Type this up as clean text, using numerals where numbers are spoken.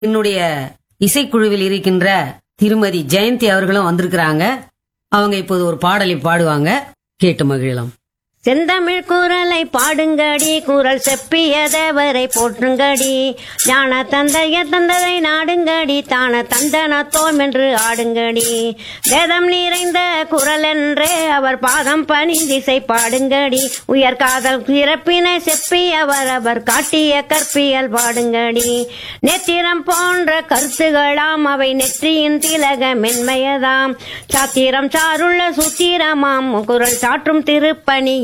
என்னுடைய இசைக்குழுவில் இருக்கின்ற திருமதி ஜெயந்தி அவர்களும் வந்திருக்கிறாங்க. அவங்க இப்போது ஒரு பாடலை பாடுவாங்க, கேட்டு மகிழலாம். செந்தமிழ் குரலை பாடுங்கடி, குரல் செப்பிய தேவரை போற்றுங்கடி, ஞான தந்தைய தந்ததை நாடுங்கடி, தான தந்தனத்தோம் என்று ஆடுங்கடி. வேதம் நிறைந்த குரல் என்றே அவர் பாதம் பணிந்திசை பாடுங்கடி, உயர் காதல் சிறப்பினை செப்பியவர் அவர் காட்டிய கற்பியல் பாடுங்கடி. நேத்திரம் போன்ற கருத்துகளாம் அவை நெற்றியின் திலக மென்மையதாம், சாத்திரம் சாருள்ள சூத்திரமாம் குரல் சாற்றும் திருப்பணி